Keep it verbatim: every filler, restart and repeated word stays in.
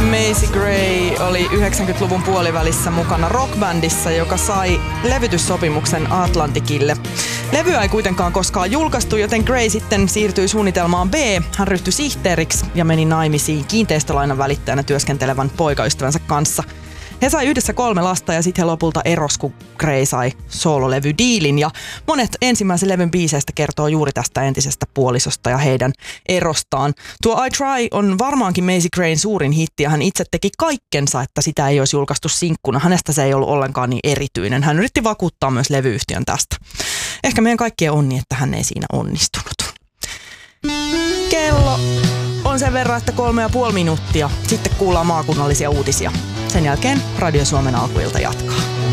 Macy Gray oli yhdeksänkymmentäluvun puolivälissä mukana rockbändissa, joka sai levytyssopimuksen Atlanticille. Levyä ei kuitenkaan koskaan julkaistu, joten Gray sitten siirtyi suunnitelmaan B. Hän ryhtyi sihteeriksi ja meni naimisiin kiinteistölainan välittäjänä työskentelevän poikaystävänsä kanssa. He sai yhdessä kolme lasta ja sitten he lopulta eros, kun Gray sai soololevy-diilin. Ja monet ensimmäisen levyn biiseistä kertoo juuri tästä entisestä puolisosta ja heidän erostaan. Tuo I Try on varmaankin Macy Grayn suurin hitti ja hän itse teki kaikkensa, että sitä ei olisi julkaistu sinkkuna. Hänestä se ei ollut ollenkaan niin erityinen. Hän yritti vakuuttaa myös levyyhtiön tästä. Ehkä meidän kaikkien onni, että hän ei siinä onnistunut. Kello on sen verran, että kolme ja puoli minuuttia. Sitten kuullaan maakunnallisia uutisia. Sen jälkeen Radio Suomen alkuilta jatkaa.